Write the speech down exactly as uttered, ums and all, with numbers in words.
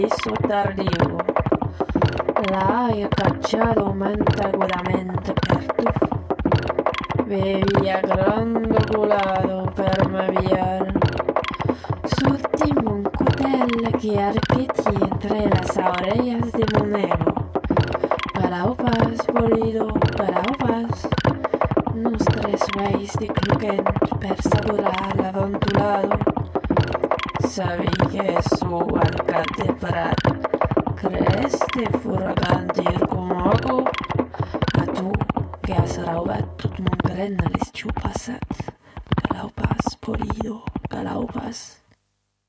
aviso tardío. La hai cacciato mente agudamente per tu. Bevia grandoculato per maviar. Su último un cutel que arqueti entre las orejas de Monego. Para opas, bolido, para opas. Nos tres veis de cluquent per saborar l'aventulado. Sabí que su alcalde Prat crees de furagán dir